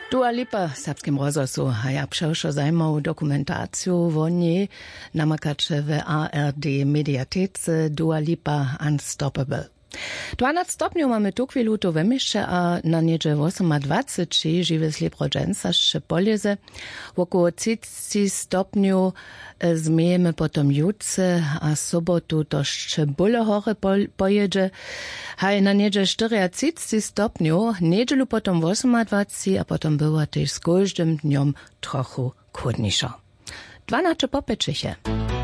Dua Lipa w serbskim rozgłosu, a ja przeszło zajmą dokumentację o niej namakacze w ARD mediatece Dua Lipa Unstoppable. 12 stopniów mamy tu chwilu tu we mieście, a na niedzie 28 żywe sliprodżęca Szczepolieze. Około 30 stopniów zmiejemy potom jutce, a sobotu to Szczebole hore pojedzie. Haj na niedzie 40 stopniów, niedzielu potom 28, a potom była też z każdym dniem trochę chłodniejsza. 12 popečeše.